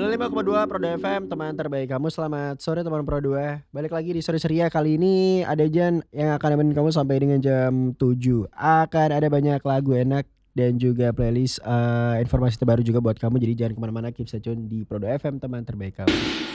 95,2 Pro FM, teman terbaik kamu. Selamat sore teman Pro 2. Balik lagi di Sore Ceria. Kali ini ada Jan yang akan nemenin kamu sampai dengan jam 7. Akan ada banyak lagu enak dan juga playlist informasi terbaru juga buat kamu. Jadi jangan kemana-mana, keep stay tune di Pro 2 FM, teman terbaik kamu.